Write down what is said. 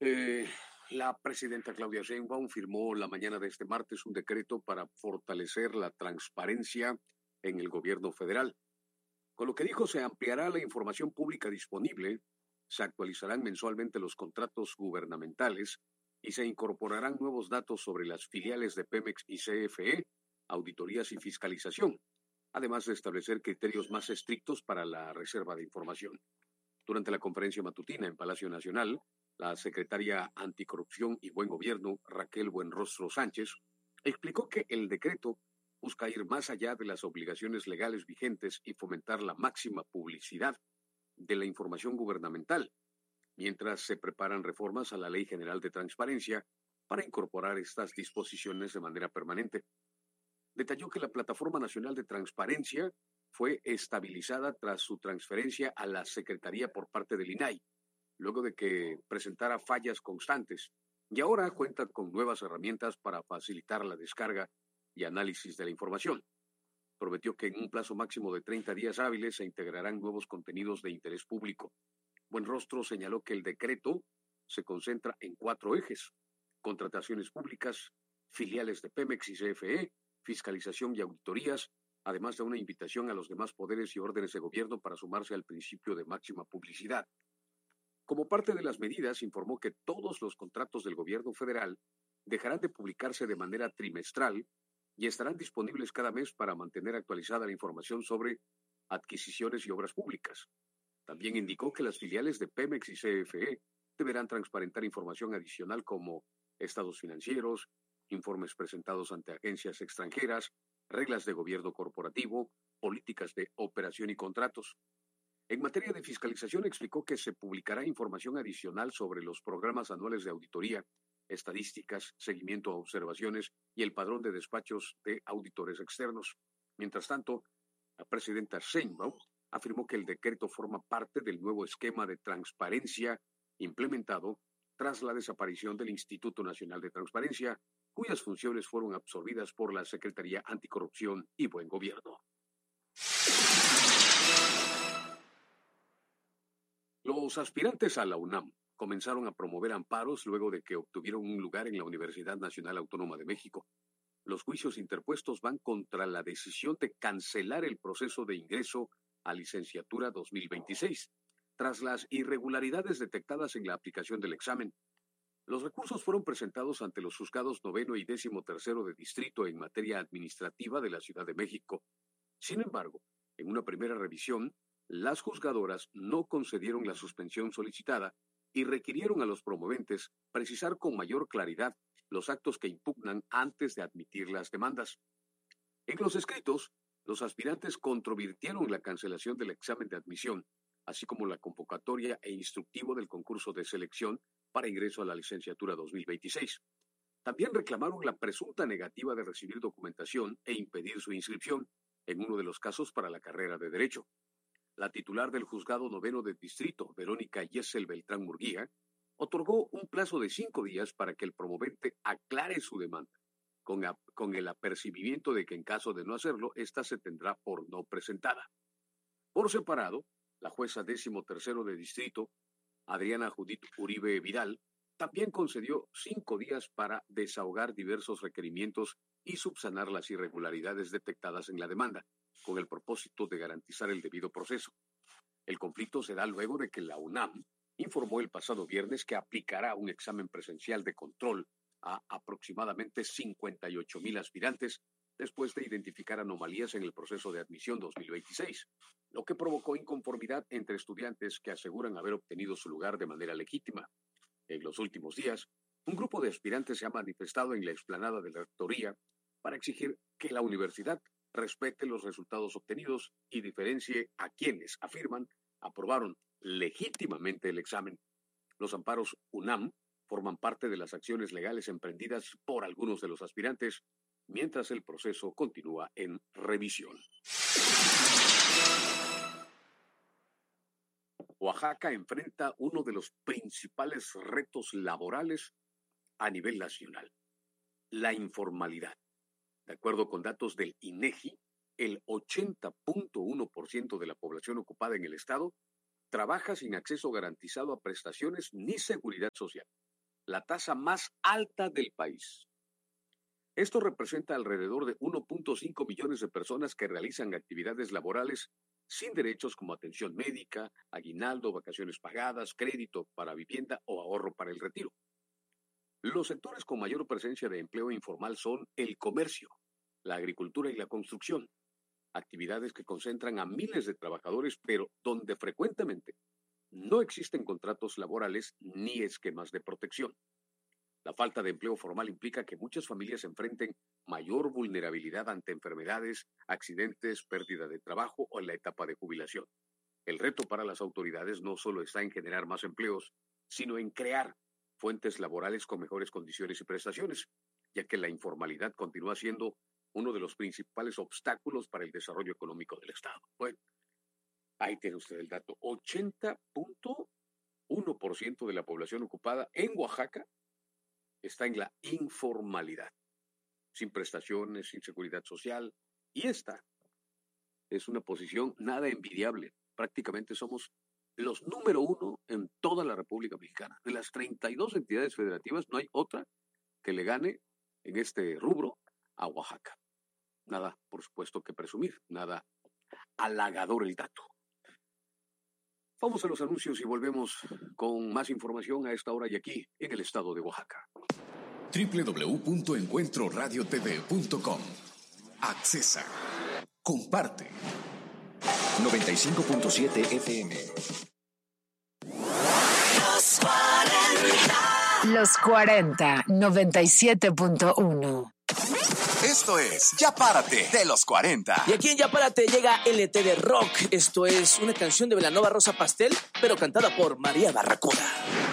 Eh, la presidenta Claudia Sheinbaum firmó la mañana de este martes un decreto para fortalecer la transparencia en el gobierno federal. Con lo que dijo, se ampliará la información pública disponible, se actualizarán mensualmente los contratos gubernamentales y se incorporarán nuevos datos sobre las filiales de Pemex y CFE, auditorías y fiscalización, además de establecer criterios más estrictos para la reserva de información. Durante la conferencia matutina en Palacio Nacional, la secretaria Anticorrupción y Buen Gobierno, Raquel Buenrostro Sánchez, explicó que el decreto busca ir más allá de las obligaciones legales vigentes y fomentar la máxima publicidad de la información gubernamental, mientras se preparan reformas a la Ley General de Transparencia para incorporar estas disposiciones de manera permanente. Detalló que la Plataforma Nacional de Transparencia fue estabilizada tras su transferencia a la Secretaría por parte del INAI, luego de que presentara fallas constantes, y ahora cuenta con nuevas herramientas para facilitar la descarga y análisis de la información. Prometió que en un plazo máximo de 30 días hábiles se integrarán nuevos contenidos de interés público. Buenrostro señaló que el decreto se concentra en 4 ejes: contrataciones públicas, filiales de Pemex y CFE, fiscalización y auditorías, además de una invitación a los demás poderes y órdenes de gobierno para sumarse al principio de máxima publicidad. Como parte de las medidas, informó que todos los contratos del gobierno federal dejarán de publicarse de manera trimestral y estarán disponibles cada mes para mantener actualizada la información sobre adquisiciones y obras públicas. También indicó que las filiales de Pemex y CFE deberán transparentar información adicional como estados financieros, informes presentados ante agencias extranjeras, reglas de gobierno corporativo, políticas de operación y contratos. En materia de fiscalización, explicó que se publicará información adicional sobre los programas anuales de auditoría, estadísticas, seguimiento a observaciones y el padrón de despachos de auditores externos. Mientras tanto, la presidenta Sheinbaum afirmó que el decreto forma parte del nuevo esquema de transparencia implementado tras la desaparición del Instituto Nacional de Transparencia, cuyas funciones fueron absorbidas por la Secretaría Anticorrupción y Buen Gobierno. Los aspirantes a la UNAM comenzaron a promover amparos luego de que obtuvieron un lugar en la Universidad Nacional Autónoma de México. Los juicios interpuestos van contra la decisión de cancelar el proceso de ingreso a licenciatura 2026, tras las irregularidades detectadas en la aplicación del examen. Los recursos fueron presentados ante los juzgados 9º y 13º de distrito en materia administrativa de la Ciudad de México. Sin embargo, en una primera revisión, las juzgadoras no concedieron la suspensión solicitada y requirieron a los promoventes precisar con mayor claridad los actos que impugnan antes de admitir las demandas. En los escritos, los aspirantes controvirtieron la cancelación del examen de admisión, así como la convocatoria e instructivo del concurso de selección para ingreso a la licenciatura 2026. También reclamaron la presunta negativa de recibir documentación e impedir su inscripción, en uno de los casos para la carrera de Derecho. La titular del juzgado 9º de distrito, Verónica Yesel Beltrán Murguía, otorgó un plazo de 5 días para que el promovente aclare su demanda, con el apercibimiento de que en caso de no hacerlo, ésta se tendrá por no presentada. Por separado, la jueza 13º de distrito, Adriana Judith Uribe Vidal, también concedió 5 días para desahogar diversos requerimientos y subsanar las irregularidades detectadas en la demanda, con el propósito de garantizar el debido proceso. El conflicto se da luego de que la UNAM informó el pasado viernes que aplicará un examen presencial de control a aproximadamente 58,000 aspirantes después de identificar anomalías en el proceso de admisión 2026, lo que provocó inconformidad entre estudiantes que aseguran haber obtenido su lugar de manera legítima. En los últimos días, un grupo de aspirantes se ha manifestado en la explanada de la rectoría para exigir que la universidad respete los resultados obtenidos y diferencie a quienes afirman aprobaron legítimamente el examen. Los amparos UNAM forman parte de las acciones legales emprendidas por algunos de los aspirantes, mientras el proceso continúa en revisión. Oaxaca enfrenta uno de los principales retos laborales a nivel nacional: la informalidad. De acuerdo con datos del INEGI, el 80.1% de la población ocupada en el estado trabaja sin acceso garantizado a prestaciones ni seguridad social. la tasa más alta del país. Esto representa alrededor de 1.5 millones de personas que realizan actividades laborales sin derechos como atención médica, aguinaldo, vacaciones pagadas, crédito para vivienda o ahorro para el retiro. Los sectores con mayor presencia de empleo informal son el comercio, la agricultura y la construcción, actividades que concentran a miles de trabajadores, pero donde frecuentemente no existen contratos laborales ni esquemas de protección. La falta de empleo formal implica que muchas familias enfrenten mayor vulnerabilidad ante enfermedades, accidentes, pérdida de trabajo o en la etapa de jubilación. El reto para las autoridades no solo está en generar más empleos, sino en crear fuentes laborales con mejores condiciones y prestaciones, ya que la informalidad continúa siendo uno de los principales obstáculos para el desarrollo económico del Estado. Bueno, ahí tiene usted el dato. 80.1% de la población ocupada en Oaxaca está en la informalidad, sin prestaciones, sin seguridad social, y esta es una posición nada envidiable. Prácticamente somos los número 1 en toda la República Mexicana. De las 32 entidades federativas, no hay otra que le gane en este rubro a Oaxaca. Nada, por supuesto, que presumir, nada halagador el dato. Vamos a los anuncios y volvemos con más información a esta hora y aquí en el estado de Oaxaca. www.encuentroradiotv.com. Accesa. Comparte. 95.7 FM. Los 40, 97.1. Esto es Ya Párate de los 40. Y aquí en Ya Párate llega LT de Rock. Esto es una canción de Belanova Rosa Pastel, pero cantada por María Barracuda.